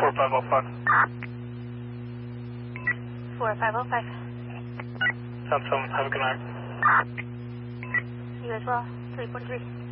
4505. 4505. Sounds 7, have a good night. You as well. 343.